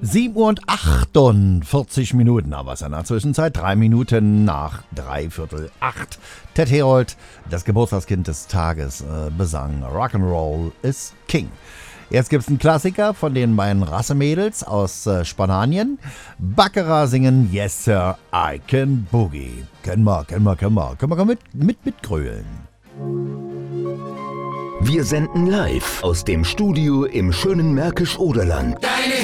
7:48 aber es ist in der Zwischenzeit 3 Minuten nach 7:45. Ted Herold, das Geburtstagskind des Tages, besang Rock'n'Roll is King. Jetzt gibt's einen Klassiker von den beiden Rassemädels aus Spanien. Baccarat singen Yes Sir, I Can Boogie. Können wir mitgrölen. Wir senden live aus dem Studio im schönen Märkisch-Oderland. Deine